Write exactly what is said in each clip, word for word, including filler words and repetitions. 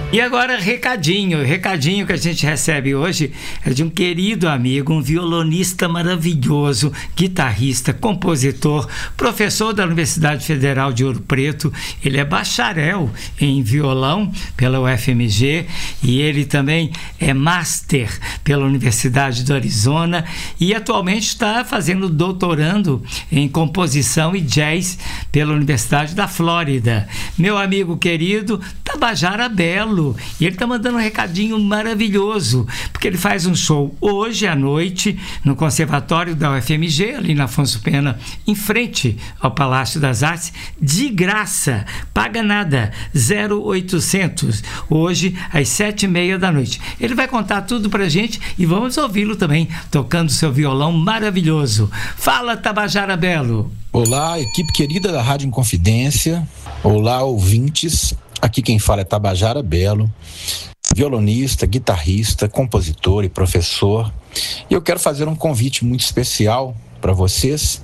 E agora, recadinho, recadinho que a gente recebe hoje é de um querido amigo, um violonista maravilhoso, guitarrista, compositor, professor da Universidade Federal de Ouro Preto. Ele é bacharel em violão pela U F M G e ele também é master pela Universidade do Arizona e atualmente está fazendo doutorando em composição e jazz pela Universidade da Flórida. Meu amigo querido, Tabajara Belo. E ele está mandando um recadinho maravilhoso, porque ele faz um show hoje à noite no Conservatório da U F M G, ali na Afonso Pena, em frente ao Palácio das Artes, de graça, paga nada, zero oitocentos, hoje às sete e meia da noite. Ele vai contar tudo pra gente e vamos ouvi-lo também, tocando seu violão maravilhoso. Fala, Tabajara Belo! Olá, equipe querida da Rádio Inconfidência, olá, ouvintes. Aqui quem fala é Tabajara Belo, violonista, guitarrista, compositor e professor. E eu quero fazer um convite muito especial para vocês.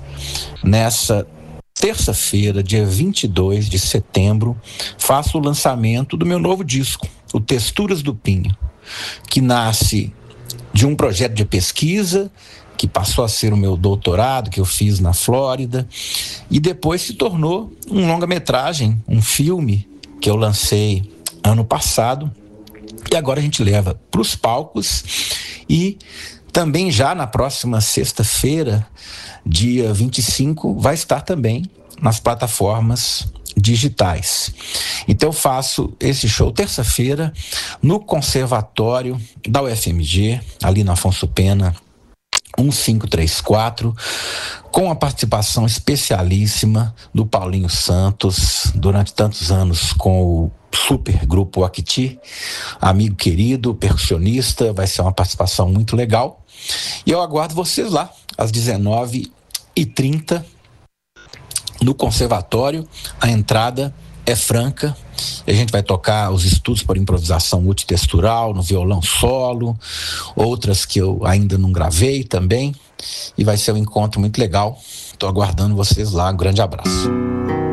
Nessa terça-feira, dia vinte e dois de setembro, faço o lançamento do meu novo disco, o Texturas do Pinho, que nasce de um projeto de pesquisa que passou a ser o meu doutorado, que eu fiz na Flórida, e depois se tornou um longa-metragem, um filme, que eu lancei ano passado, e agora a gente leva para os palcos, e também já na próxima sexta-feira, dia vinte e cinco, vai estar também nas plataformas digitais. Então eu faço esse show terça-feira no Conservatório da U F M G, ali na Afonso Pena, um cinco três quatro, com a participação especialíssima do Paulinho Santos, durante tantos anos com o super grupo Acti, amigo querido, percussionista. Vai ser uma participação muito legal. E eu aguardo vocês lá, às dezenove e trinta, no Conservatório. A entrada é franca. A gente vai tocar os estudos para improvisação multitextural no violão solo, outras que eu ainda não gravei também, e vai ser um encontro muito legal. Estou aguardando vocês lá. Um grande abraço.